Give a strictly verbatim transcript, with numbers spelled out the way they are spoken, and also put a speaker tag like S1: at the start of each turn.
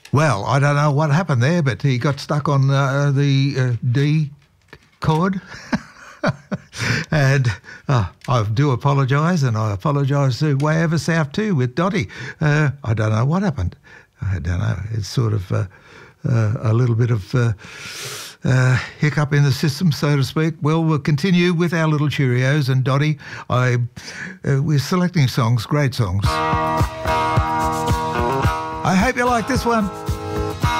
S1: Well, I don't know what happened there, but he got stuck on uh, the uh, D chord. and uh, I do apologise, and I apologise to Way Over South too with Dotty. Uh, I don't know what happened. I don't know. It's sort of uh, uh, a little bit of uh, uh, hiccup in the system, so to speak. Well, we'll continue with our little Cheerios, and Dotty, I uh, we're selecting songs, great songs. I hope you like this one.